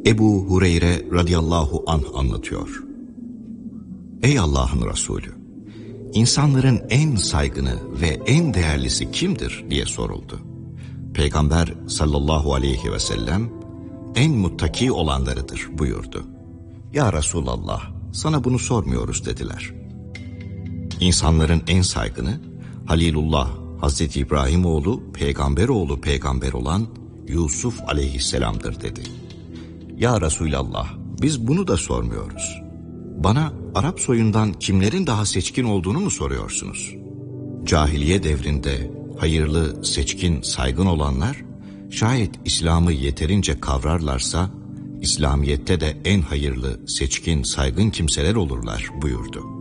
Ebu Hureyre radıyallahu anh anlatıyor. Ey Allah'ın Resulü, insanların en saygını ve en değerlisi kimdir diye soruldu. Peygamber sallallahu aleyhi ve sellem en muttaki olanlarıdır buyurdu. Ya Resulallah, sana bunu sormuyoruz dediler. İnsanların en saygını Halilullah Hazreti İbrahim oğlu peygamber olan Yusuf aleyhisselamdır dedi. Ya Resulallah, biz bunu da sormuyoruz. Bana Arap soyundan kimlerin daha seçkin olduğunu mu soruyorsunuz? Cahiliye devrinde hayırlı, seçkin, saygın olanlar, şayet İslam'ı yeterince kavrarlarsa, İslamiyet'te de en hayırlı, seçkin, saygın kimseler olurlar buyurdu.